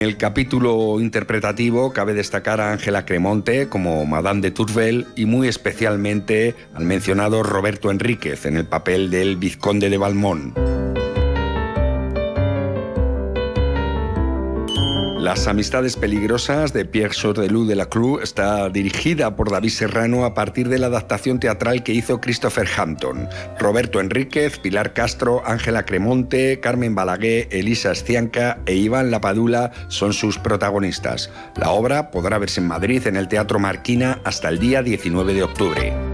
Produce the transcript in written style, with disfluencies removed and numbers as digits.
En el capítulo interpretativo cabe destacar a Ángela Cremonte como Madame de Tourvel y muy especialmente al mencionado Roberto Enríquez en el papel del Vizconde de Valmont. Las amistades peligrosas de Pierre Choderlos de la Cruz está dirigida por David Serrano a partir de la adaptación teatral que hizo Christopher Hampton. Roberto Enríquez, Pilar Castro, Ángela Cremonte, Carmen Balaguer, Elisa Escianca e Iván Lapadula son sus protagonistas. La obra podrá verse en Madrid en el Teatro Marquina hasta el día 19 de octubre.